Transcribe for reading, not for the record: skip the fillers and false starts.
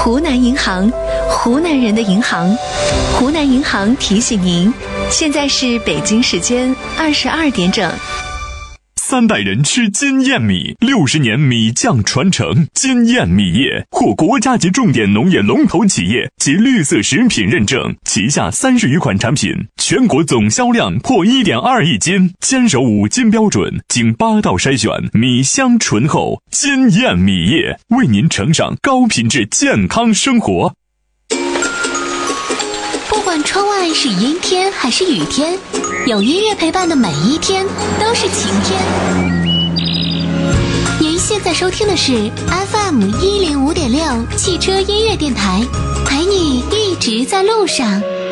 湖南银行，湖南人的银行。湖南银行提醒您，现在是北京时间22点整。 3代人吃金燕米，60年米酱传承。金燕米业获国家级重点农业龙头企业及绿色食品认证，旗下30余款产品，全国总销量破1.2亿斤，坚守5金标准，经8道筛选，米香醇厚。金燕米业为您呈上高品质健康生活。 不管窗外是阴天还是雨天，有音乐陪伴的每一天都是晴天。您现在收听的是 FM105.6汽车音乐电台，陪你一直在路上。